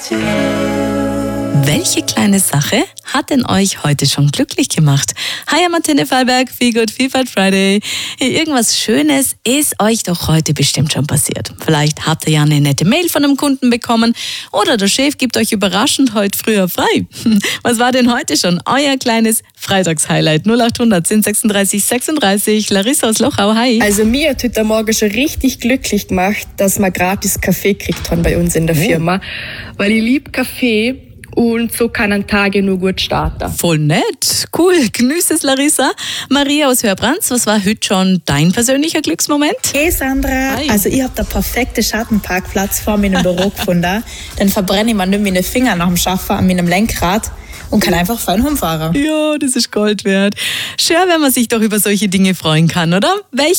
Welche kleine Sache hat denn euch heute schon glücklich gemacht? Hi, Martine Fallberg, Feel Good Vielfalt Friday. Irgendwas Schönes ist euch doch heute bestimmt schon passiert. Vielleicht habt ihr ja eine nette Mail von einem Kunden bekommen oder der Chef gibt euch überraschend heute früher frei. Was war denn heute schon euer kleines Freitagshighlight? 0800 10 36 36. Larissa aus Lochau, hi. Also mir hat heute Morgen schon richtig glücklich gemacht, dass wir gratis Kaffee gekriegt haben bei uns in der Firma. Weil ich liebe Kaffee. Und so kann ein Tag nur gut starten. Voll nett. Cool. Genieß es, Larissa. Maria aus Hörbrands, was war heute schon dein persönlicher Glücksmoment? Hey Sandra, Hi. Also ich habe den perfekten Schattenparkplatz vor meinem Büro gefunden. Dann verbrenne ich mir nicht meine Finger nach dem Schaffen an meinem Lenkrad und kann einfach fein rumfahren. Ja, das ist Gold wert. Schön, wenn man sich doch über solche Dinge freuen kann, oder? Welche